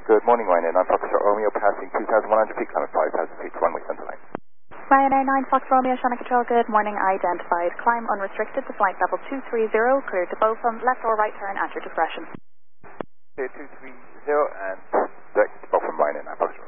Good morning, Ryanair 9 Foxtrot Romeo, passing 2,100 feet, climb at 5,000 feet, runway center line. Ryanair 9 Fox Romeo, Shannon Control, good morning, identified. Climb unrestricted to flight level 230, clear to Botham, left or right turn at your discretion. Clear 230 and direct to Botham, Ryanair 9 Foxtrot.